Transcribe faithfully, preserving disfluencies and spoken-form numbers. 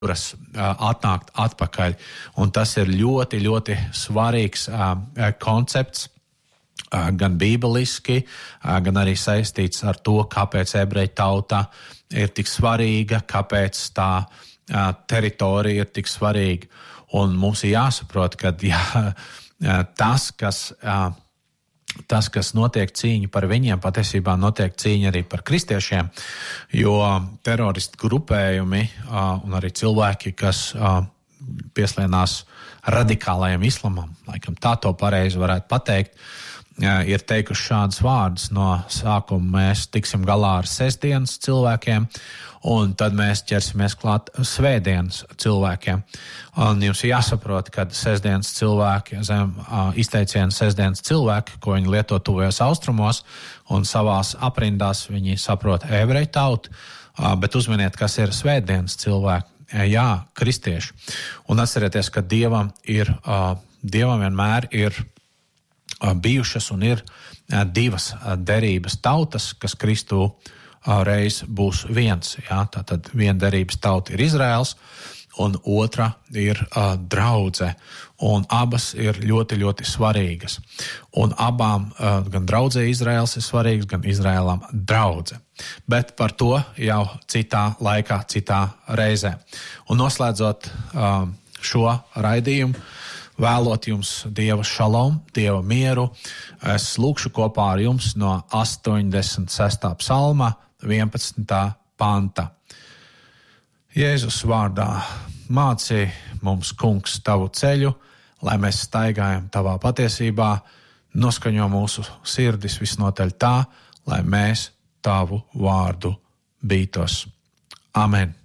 kuras atnākt atpakaļ. Un tas ir ļoti, ļoti svarīgs koncepts, gan bībeliski, gan arī saistīts ar to, kāpēc ebreju tauta ir tik svarīga, kāpēc tā teritorija ir tik svarīga. Un mums ir jāsaprot, ka jā, tas, kas... Tas, kas notiek cīņa par viņiem, patiesībā notiek cīņa arī par kristiešiem, jo teroristu grupējumi un arī cilvēki, kas pieslienās radikālajam islamam, laikam tā to pareizi varētu pateikt, ir teikuši šādus vārdus. No sākuma mēs tiksim galā ar sestdienas cilvēkiem, un tad mēs ķersimies klāt svētdienas cilvēkiem. Un jums ir jāsaprot, ka sestdienas cilvēki, zem izteicienu sestdienas cilvēki, ko viņi lieto tuvajos austrumos, un savās aprindās viņi saprot ebreju tautu, bet uzminiet, kas ir svētdienas cilvēki. Jā, kristieši. Un atcerieties, ka Dievam ir, Dievam vienmēr ir bijušas un ir divas derības tautas, kas Kristū reiz būs viens. Jā, tātad viena derības tauta ir Izraels, un otra ir uh, draudze. Un abas ir ļoti, ļoti svarīgas. Un abām, uh, gan draudzē Izraels ir svarīgs, gan Izraēlam draudze. Bet par to jau citā laikā, citā reizē. Un noslēdzot uh, šo raidījumu, vēlot jums Dieva šalom, Dieva mieru, es lūkšu kopā ar jums no astoņdesmit sestā psalma, vienpadsmitā panta. Jēzus vārdā mācī mums, Kungs, tavu ceļu, lai mēs staigājam tavā patiesībā, noskaņo mūsu sirdis visnotaļ tā, lai mēs tavu vārdu bītos. Amen.